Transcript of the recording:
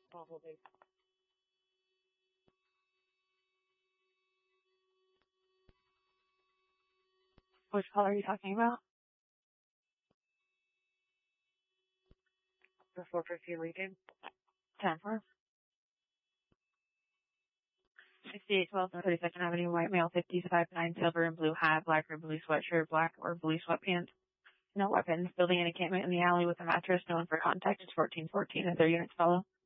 Probably. Which color are you talking about? The 450 Lincoln. 10-4. 6812 North 32nd Avenue, white male, 55'9", silver and blue hat, black or blue sweatshirt, black or blue sweatpants. No weapons. Building an encampment in the alley with a mattress known for contact is 1414 as their units follow.